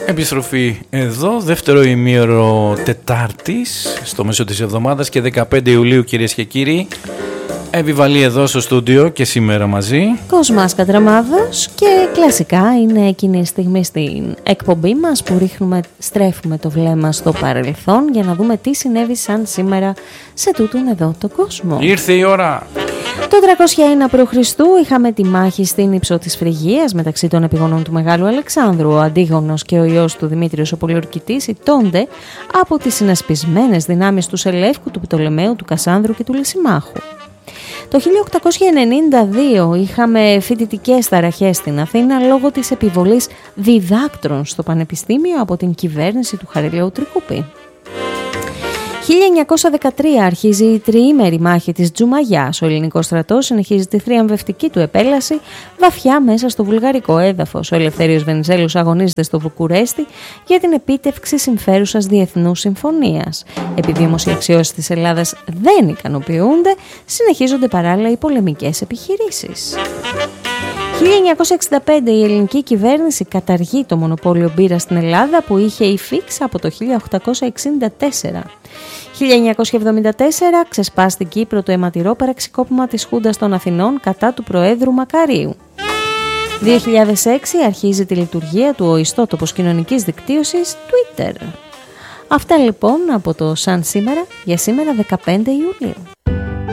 Επιστροφή εδώ, δεύτερο ημίωρο Τετάρτης, στο μέσο της εβδομάδας και 15 Ιουλίου, κυρίες και κύριοι. Επιβαλή εδώ στο στούντιο και σήμερα μαζί Κοσμάς Κατραμάδος, και κλασικά είναι εκείνη η στιγμή στην εκπομπή μας που στρέφουμε το βλέμμα στο παρελθόν για να δούμε τι συνέβη σαν σήμερα σε τούτον εδώ το κόσμο. Ήρθε η ώρα. Το 301 π.Χ. είχαμε τη μάχη στην ύψο της Φρυγίας μεταξύ των επιγονών του Μεγάλου Αλεξάνδρου. Ο Αντίγονος και ο ιός του Δημήτριος ο Πολιορκητής ηττώνται από τις συνασπισμένες δυνάμεις του Σελεύκου, του Πτολεμαίου, του Κασάνδρου και του Λυσιμάχου. Το 1892 είχαμε φοιτητικές ταραχές στην Αθήνα λόγω της επιβολής διδάκτρων στο Πανεπιστήμιο από την κυβέρνηση του Χαριλαίου Τρικούπη. 1913 αρχίζει η τριήμερη μάχη της Τζουμαγιάς. Ο ελληνικός στρατός συνεχίζει τη θριαμβευτική του επέλαση βαθιά μέσα στο βουλγαρικό έδαφος. Ο Ελευθέριος Βενιζέλος αγωνίζεται στο Βουκουρέστι για την επίτευξη συμφέρουσας διεθνούς συμφωνίας. Επειδή όμως οι αξιώσεις της Ελλάδας δεν ικανοποιούνται, συνεχίζονται παράλληλα οι πολεμικές επιχειρήσεις. 1965 η ελληνική κυβέρνηση καταργεί το μονοπόλιο μπύρας στην Ελλάδα που είχε υφήξει από το 1864. 1974 ξεσπά στην Κύπρο το αιματηρό παραξικόπημα της Χούντας των Αθηνών κατά του Προέδρου Μακαρίου. 2006 αρχίζει τη λειτουργία του ο ιστότοπος κοινωνικής δικτύωσης Twitter. Αυτά λοιπόν από το Σαν σήμερα για σήμερα 15 Ιουλίου.